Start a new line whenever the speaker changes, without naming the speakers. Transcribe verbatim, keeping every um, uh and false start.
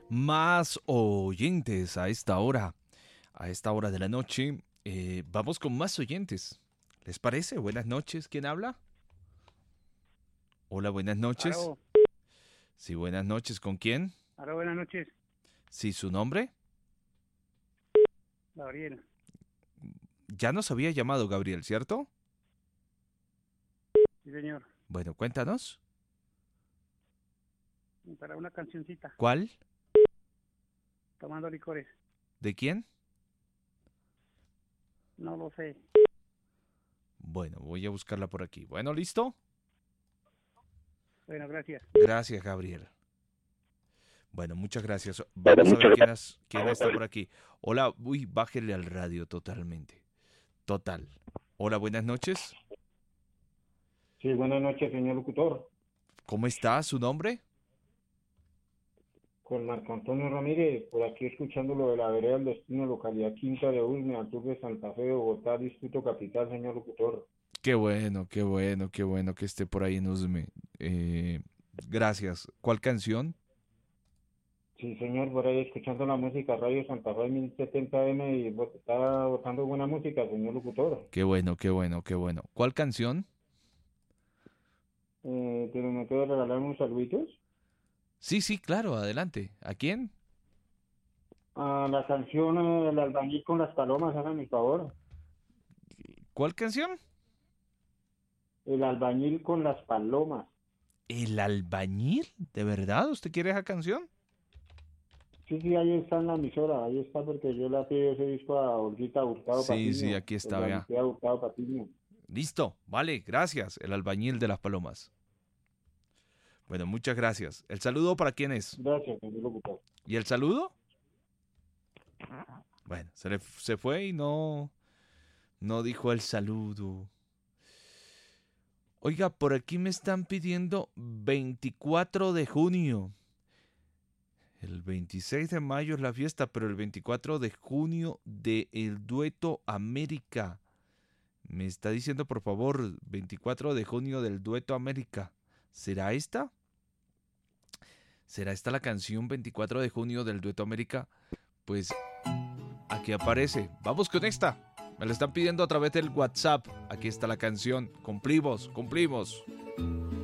Más oyentes a esta hora, a esta hora de la noche. Eh, vamos con más oyentes. ¿Les parece? Buenas noches. ¿Quién habla? Hola, buenas noches.
Aló,
Sí, buenas noches. ¿Con quién?
aló, buenas noches,
Sí, su nombre.
Gabriel.
Ya nos había llamado Gabriel, ¿cierto?
Sí, señor.
Bueno, cuéntanos.
Para una cancioncita,
¿Cuál?
tomando licores.
¿De quién?
No lo sé.
Bueno, voy a buscarla por aquí. Bueno, ¿listo?
Bueno, gracias.
Gracias, Gabriel. Bueno, muchas gracias. Vamos a ver quién, has- quién está por aquí. Hola, uy, bájele al radio totalmente. Total. Hola, buenas noches.
Sí, buenas noches, señor locutor.
¿Cómo está? ¿Su nombre?
Con Marco Antonio Ramírez, por aquí escuchando lo de la vereda del destino, localidad Quinta de Ulme, al sur de Santa Fe de Bogotá, Distrito Capital, señor locutor.
Qué bueno, qué bueno, qué bueno que esté por ahí en Usme. Eh, gracias. ¿Cuál canción?
Sí, señor, por ahí escuchando la música, Radio Santa Fe mil setenta M y bot- está botando buena música, señor locutor.
Qué bueno, qué bueno, qué bueno. ¿Cuál canción?
Eh, ¿pero me puede regalar unos saluditos?
Sí, sí, claro, adelante. ¿A quién?
Ah, la canción eh, El albañil con las palomas, hágame el favor.
¿Cuál canción?
El albañil con las palomas.
¿El albañil? ¿De verdad? ¿Usted quiere esa canción?
Sí, sí, ahí está en la emisora, ahí está porque yo le pido ese disco a Olguita Hurtado
Sí, sí,
Patiño,
aquí
pues
está,
la
vea.
Lucía Hurtado Patiño.
Listo, vale, gracias. El albañil de las palomas. Bueno, muchas gracias. ¿El saludo para quién es?
Gracias, señor locutor.
¿Y el saludo? Bueno, se, le, se fue y no, no dijo el saludo. Oiga, por aquí me están pidiendo veinticuatro de junio. El veintiséis de mayo es la fiesta, pero el veinticuatro de junio de El Dueto América. Me está diciendo, por favor, veinticuatro de junio del Dueto América. ¿Será esta? ¿Será esta la canción veinticuatro de junio del Dueto América? Pues aquí aparece. Vamos con esta. Me la están pidiendo a través del WhatsApp. Aquí está la canción. Cumplimos, cumplimos.